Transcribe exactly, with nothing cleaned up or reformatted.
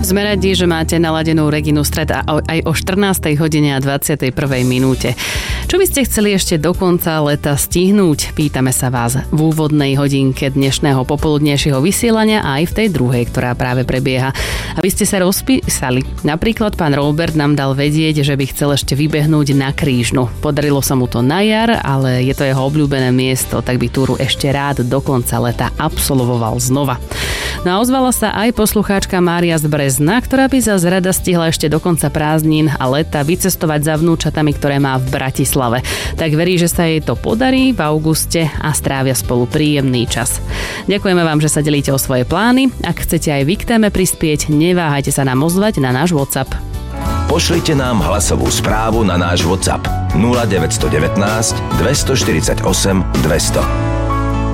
Sme radi, že máte naladenú Reginu Stred a aj o štrnástej hodine a dvadsiatej prvej minúte. Čo by ste chceli ešte do konca leta stihnúť? Pýtame sa vás v úvodnej hodinke dnešného popoludnejšieho vysielania a aj v tej druhej, ktorá práve prebieha. Aby ste sa rozpísali. Napríklad pán Robert nám dal vedieť, že by chcel ešte vybehnúť na Krížnu. Podarilo sa mu to na jar, ale je to jeho obľúbené miesto, tak by túru ešte rád do konca leta absolvoval znova. No a ozvala sa aj poslucháčka Mária z Brezna, ktorá by sa rada stihla ešte do konca prázdnin a leta vycestovať za vnúčatami, ktoré má v Bratislave. Tak verí, že sa jej to podarí v auguste a strávia spolu príjemný čas. Ďakujeme vám, že sa delíte o svoje plány. Ak chcete aj vy k téme prispieť, neváhajte sa nám ozvať na náš WhatsApp. Pošlite nám hlasovú správu na náš WhatsApp nula deväť jedna deväť, dva štyri osem, dvesto.